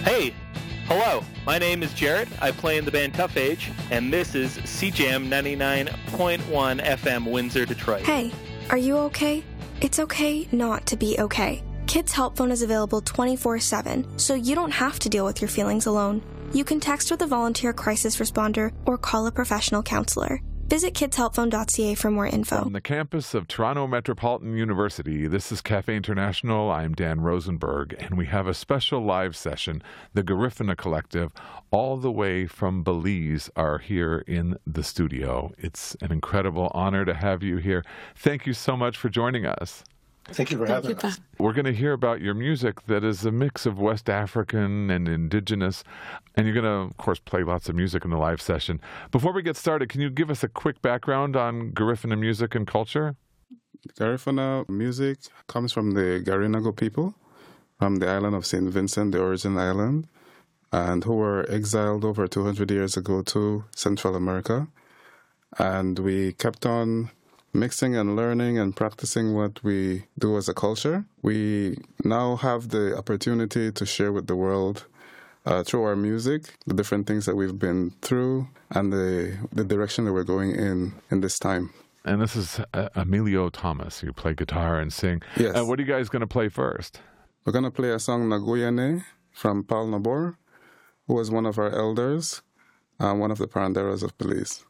Hey, hello. My name is Jarrett. I play in the band Tough Age, and this is CJAM 99.1 FM Windsor, Detroit. Hey, are you okay? It's okay not to be okay. Kids Help Phone is available 24/7, so you don't have to deal with your feelings alone. You can text with a volunteer crisis responder or call a professional counselor. Visit kidshelpphone.ca for more info. From the campus of Toronto Metropolitan University, this is Cafe International. I'm Dan Rosenberg, and we have a special live session. The Garifuna Collective, all the way from Belize, are here in the studio. It's an incredible honor to have you here. Thank you so much for joining us. Thank you for having us. We're going to hear about your music that is a mix of West African and indigenous, and you're going to, of course, play lots of music in the live session. Before we get started, can you give us a quick background on Garifuna music and culture? Garifuna music comes from the Garinago people from the island of St. Vincent, the origin island, and who were exiled over 200 years ago to Central America. And we kept on mixing and learning and practicing what we do as a culture. We now have the opportunity to share with the world through our music, the different things that we've been through and the direction that we're going in this time. And this is Emilio Thomas. You play guitar and sing. Yes. What are you guys going to play first? We're going to play a song, Naguyane, from Paul Nabor, who was one of our elders, one of the Paranderos of Belize.